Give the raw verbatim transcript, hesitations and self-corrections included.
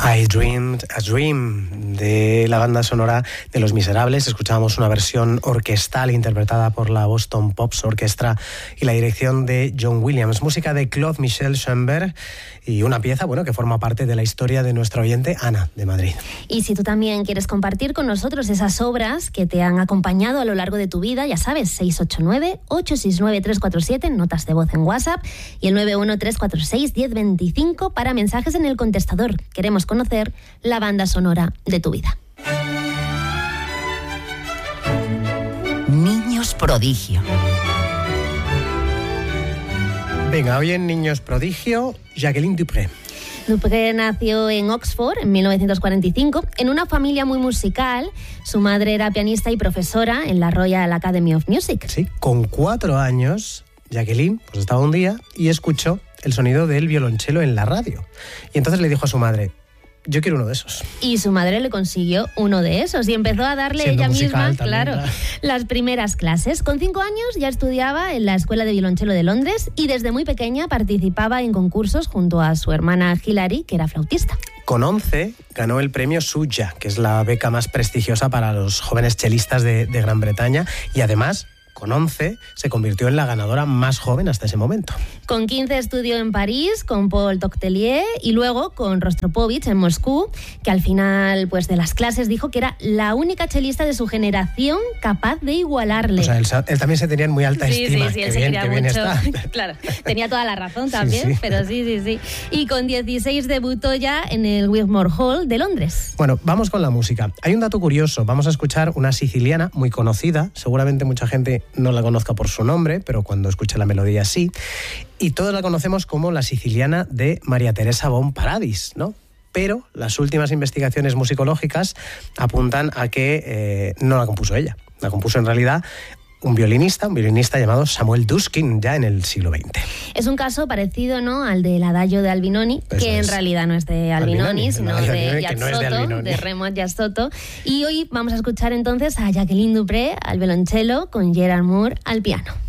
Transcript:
I Dreamed a Dream, de la banda sonora de Los Miserables. Escuchábamos una versión orquestal interpretada por la Boston Pops Orchestra y la dirección de John Williams. Música de Claude Michel Schoenberg y una pieza, bueno, que forma parte de la historia de nuestra oyente Ana, de Madrid. Y si tú también quieres compartir con nosotros esas obras que te han acompañado a lo largo de tu vida, ya sabes, seis ocho nueve, ocho seis nueve, tres cuatro siete, notas de voz en WhatsApp, y el nueve uno tres cuatro seis, uno cero dos cinco para mensajes en el contestador. Queremos conocer la banda sonora de tu vida. Niños prodigio. Venga, hoy en Niños prodigio, Jacqueline Dupré. Dupré nació en Oxford en mil novecientos cuarenta y cinco en una familia muy musical. Su madre era pianista y profesora en la Royal Academy of Music. Sí, con cuatro años, Jacqueline pues estaba un día y escuchó el sonido del violonchelo en la radio. Y entonces le dijo a su madre: yo quiero uno de esos. Y su madre le consiguió uno de esos y empezó a darle Siendo ella musical, misma, también, claro, claro, las primeras clases. Con cinco años ya estudiaba en la Escuela de Violonchelo de Londres y desde muy pequeña participaba en concursos junto a su hermana Hilary, que era flautista. Con once ganó el premio Suja, que es la beca más prestigiosa para los jóvenes chelistas de, de Gran Bretaña, y además, con once, se convirtió en la ganadora más joven hasta ese momento. Con quince estudió en París con Paul Toktelier y luego con Rostropovich en Moscú, que al final pues, de las clases dijo que era la única chelista de su generación capaz de igualarle. O sea, él, él también se tenía en muy alta sí, estima. Sí, sí, él qué se bien, quería qué bien mucho. está. Claro, tenía toda la razón también, sí, sí. pero sí, sí, sí. Y con dieciséis debutó ya en el Wigmore Hall de Londres. Bueno, vamos con la música. Hay un dato curioso. Vamos a escuchar una siciliana muy conocida. Seguramente mucha gente no la conozca por su nombre, pero cuando escuche la melodía sí. Y todos la conocemos como la siciliana de María Teresa Bon Paradis, ¿no? Pero las últimas investigaciones musicológicas apuntan a que eh, no la compuso ella. La compuso en realidad un violinista, un violinista llamado Samuel Duskin, ya en el siglo veinte. Es un caso parecido, ¿no?, al del Adagio de Albinoni, Eso que es. en realidad no es de Albinoni, Albinoni, sino no, de que Yat no es de Soto, Albinoni. de Remo Yat Soto. Y hoy vamos a escuchar entonces a Jacqueline Dupré al violonchelo con Gerard Moore al piano.